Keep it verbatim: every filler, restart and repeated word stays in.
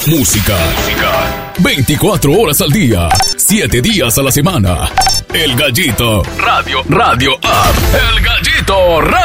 Música. Música. veinticuatro horas al día. siete días a la semana. El Gallito Radio. Radio App. El Gallito Radio.